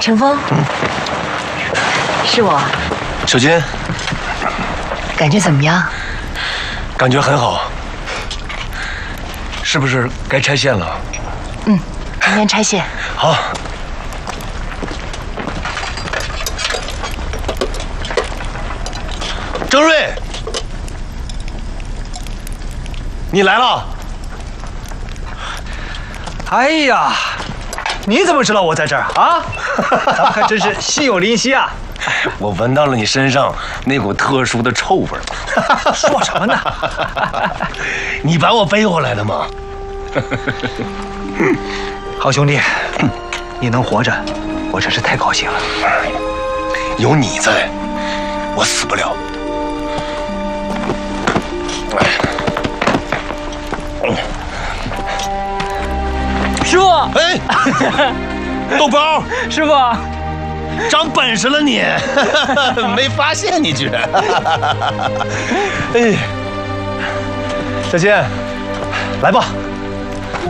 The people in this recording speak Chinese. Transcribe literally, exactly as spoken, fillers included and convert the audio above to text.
陈峰，嗯，是我。 小金， 感觉怎么样？ 感觉很好。是不是该拆线了？ 嗯，今天拆线。 好。郑瑞，你来了。 哎呀，你怎么知道我在这儿啊？咱们还真是心有灵犀啊！ 我闻到了你身上那股特殊的臭味儿。 说什么呢？ 你把我背回来的吗？ 好兄弟，你能活着，我真是太高兴了。 有你在，我死不了。 师傅， 哎，豆包， 师傅， 长本事了你，没发现你居然。哎，小金，来吧。